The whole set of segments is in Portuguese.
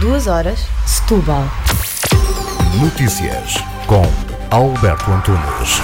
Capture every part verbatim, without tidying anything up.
duas horas, Setúbal. Notícias com Alberto Antunes.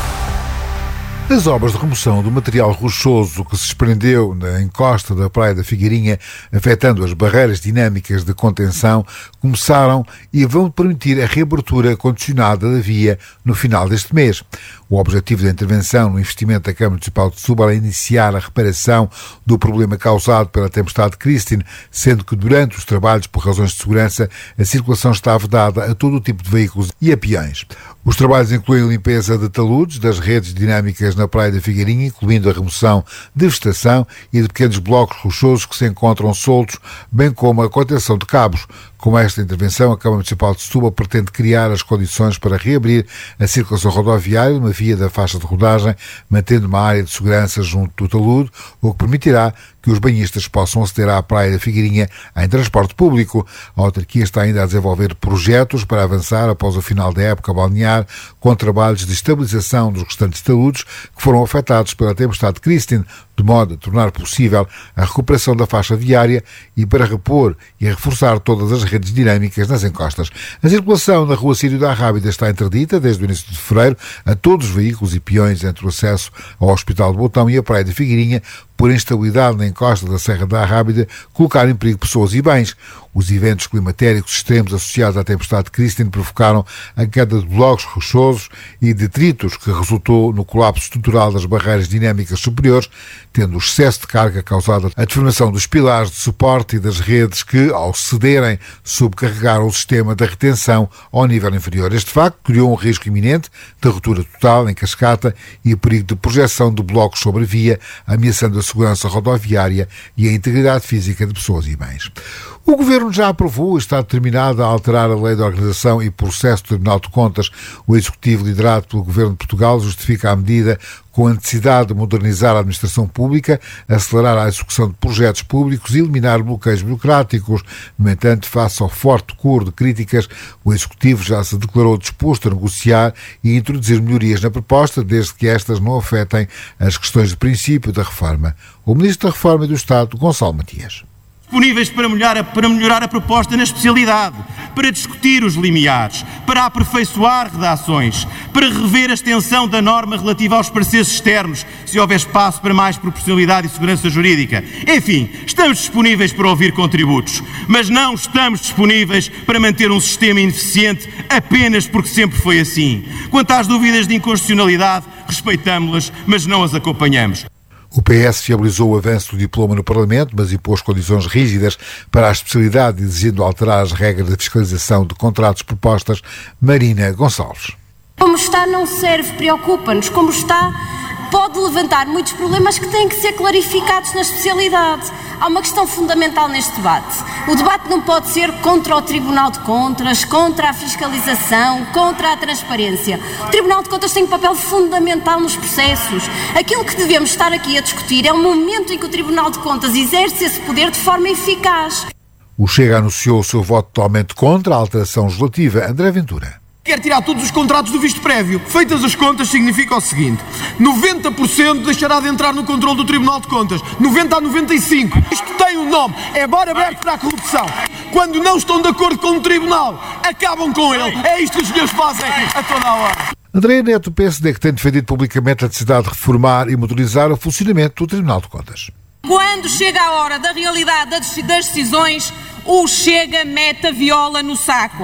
As obras de remoção do material rochoso que se desprendeu na encosta da Praia da Figueirinha, afetando as barreiras dinâmicas de contenção, começaram e vão permitir a reabertura condicionada da via no final deste mês. O objetivo da intervenção no investimento da Câmara Municipal de Setúbal é iniciar a reparação do problema causado pela tempestade Christine, sendo que durante os trabalhos, por razões de segurança, a circulação está vedada a todo o tipo de veículos e a peões. Os trabalhos incluem a limpeza de taludes das redes dinâmicas na Praia da Figueirinha, incluindo a remoção de vegetação e de pequenos blocos rochosos que se encontram soltos, bem como a contenção de cabos. Com esta intervenção, a Câmara Municipal de Setúbal pretende criar as condições para reabrir a circulação rodoviária numa via da faixa de rodagem, mantendo uma área de segurança junto do talude, o que permitirá que os banhistas possam aceder à Praia da Figueirinha em transporte público. A autarquia está ainda a desenvolver projetos para avançar após o final da época balnear, com trabalhos de estabilização dos restantes taludes que foram afetados pela tempestade Christine, de modo a tornar possível a recuperação da faixa viária e para repor e reforçar todas as redes dinâmicas nas encostas. A circulação na Rua Sírio da Arrábida está interdita desde o início de fevereiro a todos os veículos e peões entre o acesso ao Hospital de Botão e a Praia da Figueirinha, por instabilidade na encosta da Serra da Arrábida, colocar em perigo pessoas e bens. Os eventos climatéricos extremos associados à tempestade Christine provocaram a queda de blocos rochosos e detritos que resultou no colapso estrutural das barreiras dinâmicas superiores, tendo o excesso de carga causado a deformação dos pilares de suporte e das redes que, ao cederem, subcarregaram o sistema da retenção ao nível inferior. Este facto criou um risco iminente de ruptura total em cascata e o perigo de projeção de blocos sobre a via, ameaçando a segurança rodoviária e a integridade física de pessoas e bens. O Governo já aprovou e está determinado a alterar a Lei de Organização e Processo do Tribunal de Contas. O Executivo, liderado pelo Governo de Portugal, justifica a medida com a necessidade de modernizar a administração pública, acelerar a execução de projetos públicos e eliminar bloqueios burocráticos. No entanto, face ao forte coro de críticas, o Executivo já se declarou disposto a negociar e introduzir melhorias na proposta, desde que estas não afetem as questões de princípio da reforma. O Ministro da Reforma e do Estado, Gonçalo Matias. Disponíveis para melhorar, a, para melhorar a proposta na especialidade, para discutir os limiares, para aperfeiçoar redações, para rever a extensão da norma relativa aos pareceres externos, se houver espaço para mais proporcionalidade e segurança jurídica. Enfim, estamos disponíveis para ouvir contributos, mas não estamos disponíveis para manter um sistema ineficiente apenas porque sempre foi assim. Quanto às dúvidas de inconstitucionalidade, respeitamos-las, mas não as acompanhamos. O P S fiabilizou o avanço do diploma no Parlamento, mas impôs condições rígidas para a especialidade, exigindo alterar as regras de fiscalização de contratos propostas. Marina Gonçalves. Como está não serve, preocupa-nos. Como está, pode levantar muitos problemas que têm que ser clarificados na especialidade. Há uma questão fundamental neste debate. O debate não pode ser contra o Tribunal de Contas, contra a fiscalização, contra a transparência. O Tribunal de Contas tem um papel fundamental nos processos. Aquilo que devemos estar aqui a discutir é o momento em que o Tribunal de Contas exerce esse poder de forma eficaz. O Chega anunciou o seu voto totalmente contra a alteração legislativa. André Ventura. Quer tirar todos os contratos do visto prévio. Feitas as contas, significa o seguinte: noventa por cento deixará de entrar no controle do Tribunal de Contas, noventa a noventa e cinco por cento. Isto tem um nome, é bar aberto para a corrupção. Quando não estão de acordo com o Tribunal, acabam com ele. É isto que os senhores fazem a toda a hora. André Neto, P S D, que tem defendido publicamente a necessidade de reformar e modernizar o funcionamento do Tribunal de Contas. Quando chega a hora da realidade das decisões, o Chega mete a viola no saco.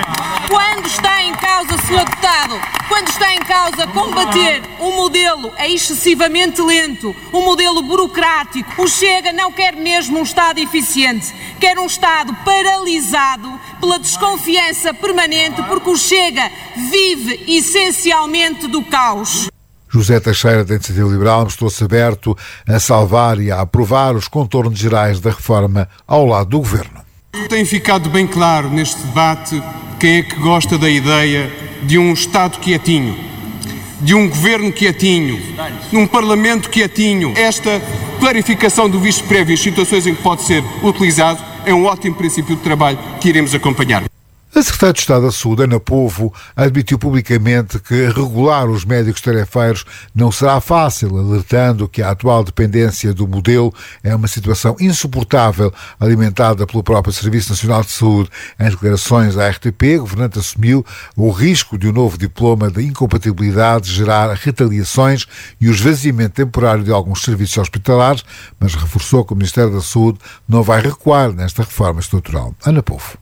Quando está em causa, senhor deputado, quando está em causa combater um modelo excessivamente lento, um modelo burocrático, o Chega não quer mesmo um Estado eficiente, quer um Estado paralisado pela desconfiança permanente, porque o Chega vive essencialmente do caos. José Teixeira, da Iniciativa Liberal, mostrou-se aberto a salvar e a aprovar os contornos gerais da reforma ao lado do Governo. Tem ficado bem claro neste debate quem é que gosta da ideia de um Estado quietinho, de um Governo quietinho, de um Parlamento quietinho. Esta clarificação do visto prévio e as situações em que pode ser utilizado é um ótimo princípio de trabalho que iremos acompanhar. A Secretária de Estado da Saúde, Ana Povo, admitiu publicamente que regular os médicos tarefeiros não será fácil, alertando que a atual dependência do modelo é uma situação insuportável, alimentada pelo próprio Serviço Nacional de Saúde. Em declarações à R T P, o governante assumiu o risco de um novo diploma de incompatibilidade gerar retaliações e o esvaziamento temporário de alguns serviços hospitalares, mas reforçou que o Ministério da Saúde não vai recuar nesta reforma estrutural. Ana Povo.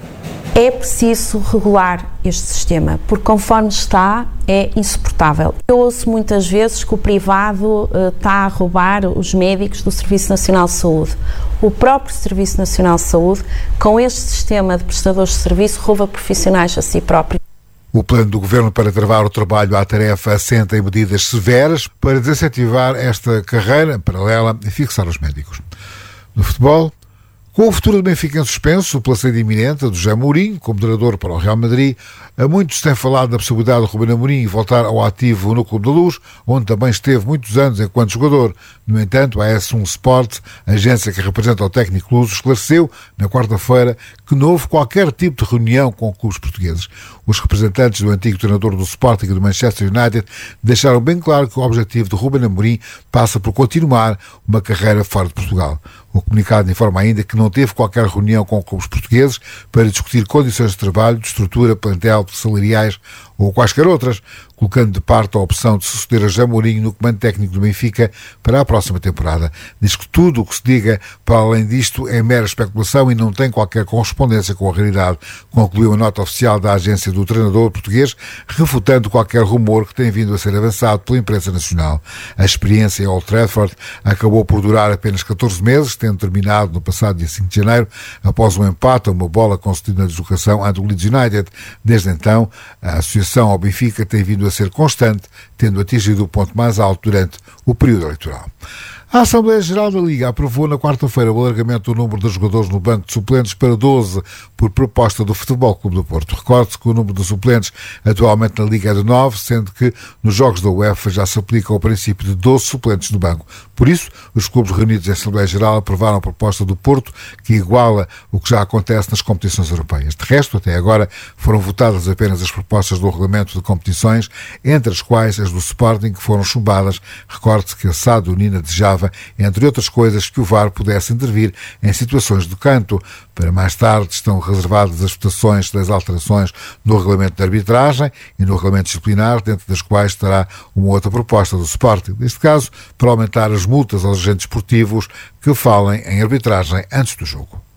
É preciso regular este sistema, porque conforme está, é insuportável. Eu ouço muitas vezes que o privado uh, está a roubar os médicos do Serviço Nacional de Saúde. O próprio Serviço Nacional de Saúde, com este sistema de prestadores de serviço, rouba profissionais a si próprio. O plano do Governo para travar o trabalho à tarefa assenta em medidas severas para desincentivar esta carreira paralela e fixar os médicos. No futebol, com o futuro do Benfica em suspenso, pela saída iminente do José Mourinho, como treinador para o Real Madrid, a muitos têm falado da possibilidade de Ruben Amorim voltar ao ativo no Clube da Luz, onde também esteve muitos anos enquanto jogador. No entanto, a S um Sport, a agência que representa o técnico luso, esclareceu na quarta-feira que não houve qualquer tipo de reunião com clubes portugueses. Os representantes do antigo treinador do Sporting e do Manchester United deixaram bem claro que o objetivo de Ruben Amorim passa por continuar uma carreira fora de Portugal. O comunicado informa ainda que não teve qualquer reunião com clubes portugueses para discutir condições de trabalho, de estrutura, plantel, salariais ou quaisquer outras, colocando de parte a opção de suceder a José Mourinho no comando técnico do Benfica para a próxima temporada. Diz que tudo o que se diga para além disto é mera especulação e não tem qualquer correspondência com a realidade, concluiu a nota oficial da agência do treinador português, refutando qualquer rumor que tem vindo a ser avançado pela imprensa nacional. A experiência em Old Trafford acabou por durar apenas catorze meses, tendo terminado no passado dia cinco de janeiro, após um empate a uma bola concedida na deslocação ante o Leeds United. Desde então, a associação ao Benfica tem vindo a ser constante, tendo atingido o ponto mais alto durante o período eleitoral. A Assembleia Geral da Liga aprovou na quarta-feira o alargamento do número de jogadores no banco de suplentes para doze, por proposta do Futebol Clube do Porto. Recorde-se que o número de suplentes atualmente na Liga é de nove, sendo que nos jogos da UEFA já se aplica o princípio de doze suplentes no banco. Por isso, os clubes reunidos em Assembleia Geral aprovaram a proposta do Porto, que iguala o que já acontece nas competições europeias. De resto, até agora, foram votadas apenas as propostas do regulamento de competições, entre as quais as do Sporting, que foram chumbadas. Recorde-se que a S A D Unina desejava, entre outras coisas, que o V A R pudesse intervir em situações de canto. Para mais tarde estão reservadas as votações das alterações no regulamento de arbitragem e no regulamento disciplinar, dentro das quais estará uma outra proposta do Sporting, neste caso, para aumentar as multas aos agentes esportivos que falem em arbitragem antes do jogo.